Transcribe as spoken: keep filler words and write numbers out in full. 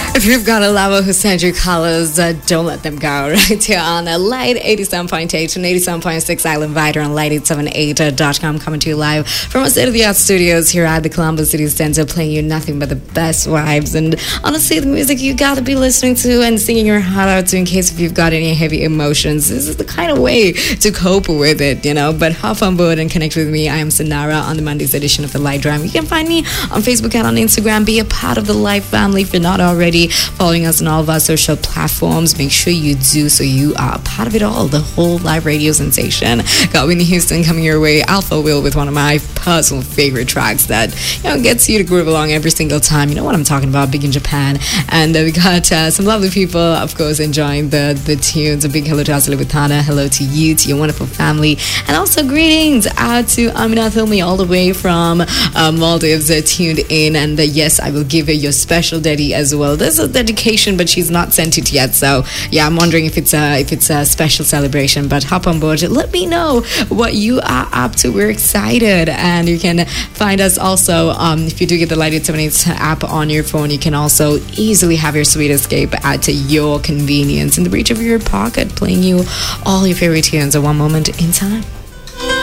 If you've got a lover who sends you colors, uh, don't let them go. Right here on uh, Light eighty-seven point eight and eighty-seven point six Island Vider on light eight seven eight dot com, coming to you live from our state-of-the-art studios here at the Columbus City Center, playing you nothing but the best vibes. And honestly, the music you gotta be listening to and singing your heart out to, in case if you've got any heavy emotions. This is the kind of way to cope with it, you know. But hop on board and connect with me. I am Sanara on the Monday's edition of the Light Drive. You can find me on Facebook and on Instagram. Be a part of the Light family if you're not already following us on all of our social platforms. Make sure you do, so you are a part of it all, the whole live radio sensation. Got Whitney Houston coming your way, Alpha Will, with one of my personal favorite tracks that, you know, gets you to groove along every single time. You know what I'm talking about, Big in Japan. And uh, we got uh, some lovely people, of course, enjoying the, the tunes. A big hello to Asali Watana, hello to you, to your wonderful family, and also greetings out to Amina Thilmi all the way from uh, Maldives, uh, tuned in. And uh, yes, I will give her your special daddy as well. There's a dedication, but she's not sent it yet, so yeah, I'm wondering if it's a if it's a special celebration. But hop on board, let me know what you are up to. We're excited. And you can find us also, um, if you do get the Light eight seven eight app on your phone, you can also easily have your sweet escape at your convenience, in the reach of your pocket, playing you all your favorite tunes at one moment in time.